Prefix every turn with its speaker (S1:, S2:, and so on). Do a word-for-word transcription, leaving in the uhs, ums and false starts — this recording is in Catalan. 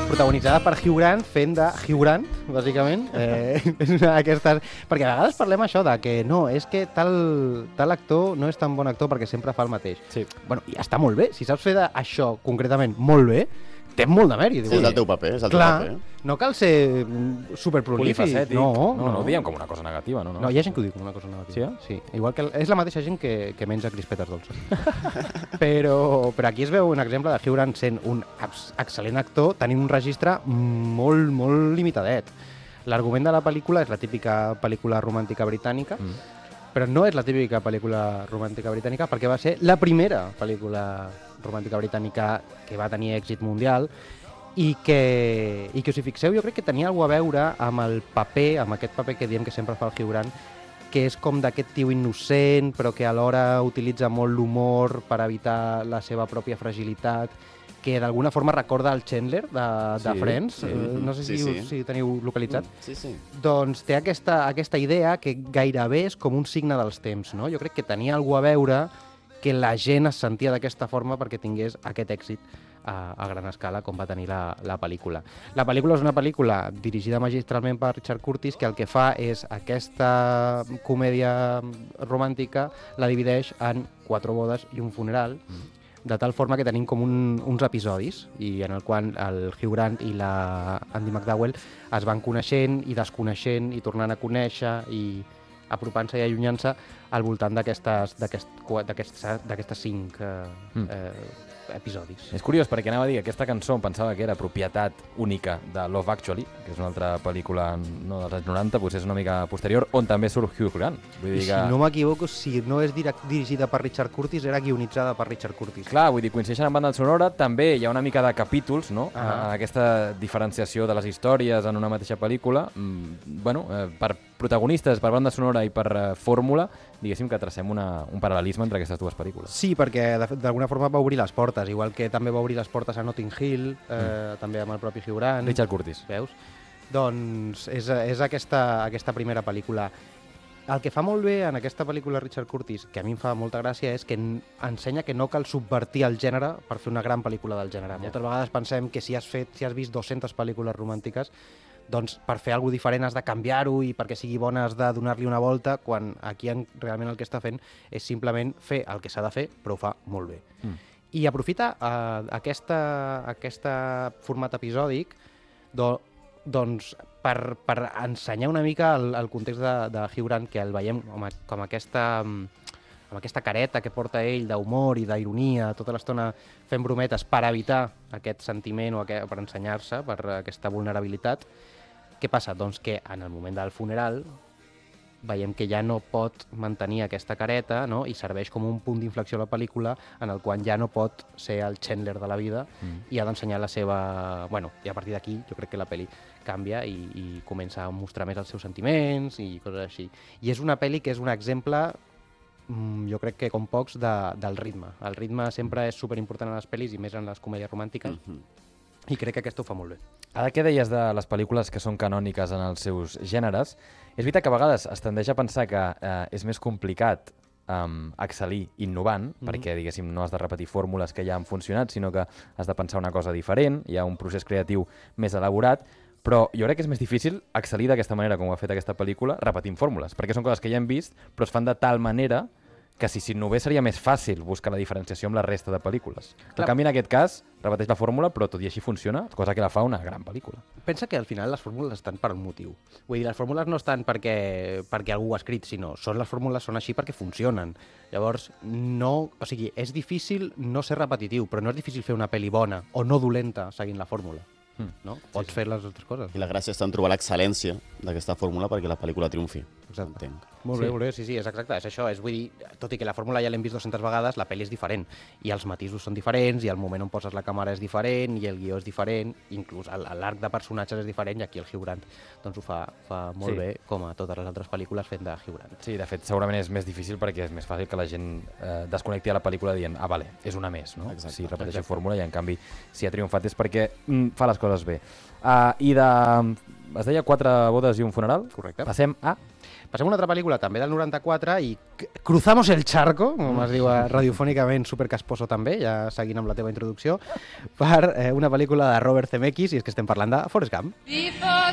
S1: protagonitzada per Hugh Grant fent de Hugh Grant, bàsicament. Eh, és una d'aquestes... Perquè a vegades parlem això de que no, és que tal, tal actor no és tan bon actor perquè sempre fa el mateix.
S2: Sí.
S1: Bueno, i està molt bé. Si saps fer això concretament molt bé, té molt de mèrit.
S3: Sí, és el teu paper, és el teu
S1: Clar,
S3: paper.
S1: no cal ser superprolífic.
S2: Polifacètic.
S1: No,
S2: no,
S1: no,
S2: no ho diem com una cosa negativa, no?
S1: No, no hi ha gent que ho diu com una cosa negativa.
S2: Sí?
S1: Sí. Igual que és la mateixa gent que, que menja crispetes dolces. però, però aquí es veu un exemple de Hugh Grant sent un excel·lent actor tenint un registre molt, molt limitadet. L'argument de la pel·lícula és la típica pel·lícula romàntica britànica, mm. però no és la típica pel·lícula romàntica britànica perquè va ser la primera pel·lícula romàntica britànica que va tenir èxit mundial i que, i que si fixeu, jo crec que tenia alguna a veure amb el paper, amb aquest paper que diem que sempre fa el Hugh Grant, que és com d'aquest tio innocent, però que alhora utilitza molt l'humor per evitar la seva pròpia fragilitat, que d'alguna forma recorda el Chandler de, de
S2: Sí,
S1: Friends.
S2: sí.
S1: Eh, no sé si,
S3: Sí, sí.
S1: si teniu localitzat.
S3: Sí, sí.
S1: Doncs té aquesta, aquesta idea que gairebé és com un signe dels temps, no? Jo crec que tenia alguna a veure que la gent es sentia d'aquesta forma perquè tingués aquest èxit a, a gran escala com va tenir la, la pel·lícula. La pel·lícula és una pel·lícula dirigida magistralment per Richard Curtis que el que fa és aquesta comèdia romàntica la divideix en quatre bodes i un funeral, de tal forma que tenim com un, uns episodis i en el qual el Hugh Grant i la Andy McDowell es van coneixent i desconeixent i tornant a conèixer i apropant-se i allunyant-se al voltant d'aquestes d'aquestes cinc eh, mm. eh, episodis.
S2: És curiós perquè anava a dir que aquesta cançó em pensava que era propietat única de Love Actually, que és una altra pel·lícula no dels anys noranta, potser és una mica posterior, on també surt Hugh Grant. Vull dir
S1: I
S2: que...
S1: si no m'equivoco, si no és direct, dirigida per Richard Curtis, era guionitzada per Richard Curtis.
S2: Clar, vull dir, coincideixen en banda sonora, també hi ha una mica de capítols, no?
S1: Ah.
S2: En aquesta diferenciació de les històries en una mateixa pel·lícula. Mm, bueno, eh, per protagonistes, per banda sonora i per eh, fórmula, diguéssim que tracem una, un paral·lelisme entre aquestes dues pel·lícules.
S1: Sí, perquè d'alguna forma va obrir les portes, igual que també va obrir les portes a Notting Hill, eh, mm. també amb el propi Hugh Grant.
S2: Richard Curtis.
S1: Veus? Doncs és, és aquesta, aquesta primera pel·lícula. El que fa molt bé en aquesta pel·lícula Richard Curtis, que a mi em fa molta gràcia, és que ensenya que no cal subvertir el gènere per fer una gran pel·lícula del gènere. Ja. Moltes vegades pensem que si has, fet, si has vist dues-centes pel·lícules romàntiques, doncs per fer alguna diferent has de canviar-ho i perquè sigui bona has de donar-li una volta, quan aquí en, realment el que està fent és simplement fer el que s'ha de fer, però ho fa molt bé. Mm. I aprofita uh, aquesta, aquesta format episòdic do, doncs, per, per ensenyar una mica el, el context de, de Hugh Grant, que el veiem com, a, com aquesta, amb aquesta careta que porta ell d'humor i d'ironia tota l'estona fent brometes per evitar aquest sentiment o aquest, per ensenyar-se, per aquesta vulnerabilitat. Què passa? Doncs que en el moment del funeral veiem que ja no pot mantenir aquesta careta, no? I serveix com un punt d'inflexió a la pel·lícula en el qual ja no pot ser el Chandler de la vida mm. i ha d'ensenyar la seva... Bueno, i a partir d'aquí jo crec que la pel·li canvia i, i comença a mostrar més els seus sentiments i coses així. I és una pel·li que és un exemple, mmm, jo crec que com pocs, de, del ritme. El ritme sempre és superimportant en les pel·lis i més en les comèdies romàntiques. Mm-hmm. I crec que aquesta ho fa molt bé.
S2: Ara que deies de les pel·lícules que són canòniques en els seus gèneres, és veritat que a vegades es tendeix a pensar que eh, és més complicat um, excel·lir innovant, mm-hmm. perquè diguéssim no has de repetir fórmules que ja han funcionat, sinó que has de pensar una cosa diferent, hi ha un procés creatiu més elaborat, però jo crec que és més difícil excel·lir d'aquesta manera com ho ha fet aquesta pel·lícula repetint fórmules, perquè són coses que ja hem vist, però es fan de tal manera que si s'innovés seria més fàcil buscar la diferenciació amb la resta de pel·lícules. En canvi, en aquest cas, repeteix la fórmula, però tot i així funciona, cosa que la fa una gran pel·lícula.
S1: Pensa que al final les fórmules estan per un motiu. Vull dir, les fórmules no estan perquè, perquè algú ho ha escrit, sinó són les fórmules són així perquè funcionen. Llavors, no, o sigui, és difícil no ser repetitiu, però no és difícil fer una pel·li bona o no dolenta seguint la fórmula. Mm. No? Pots sí, sí. fer les altres coses.
S3: I la gràcia està en trobar l'excel·lència d'aquesta fórmula perquè la pel·lícula triomfi.
S1: Exacte. Entenc. Molt bé, sí. molt bé, sí, sí, és exacte, és això, és, vull dir, tot i que la fórmula ja l'hem vist dues-centes vegades, la pel·li és diferent, i els matisos són diferents, i el moment on poses la càmera és diferent, i el guió és diferent, inclús l'arc de personatges és diferent, i aquí el Hugh Grant doncs ho fa, fa molt sí. bé, com a totes les altres pel·lícules fent de Hugh Grant.
S2: Sí, de fet, segurament és més difícil perquè és més fàcil que la gent eh, desconnecti a la pel·lícula dient, ah, vale, és una més, no? Exacte. Si repeteixo fórmula, i en canvi, si ha triomfat és perquè mm, fa les coses bé. Uh, I de es deia Quatre bodes i un funeral.
S1: Correcte.
S2: Passem a...
S1: Passem a una altra pel·lícula, també del noranta-quatre, i c- cruzamos el charco, com es diu eh, radiofònicament, supercasposo també, ja seguint amb la teva introducció, per eh, una pel·lícula de Robert Zemeckis, i és que estem parlant de Forrest Gump.
S4: Before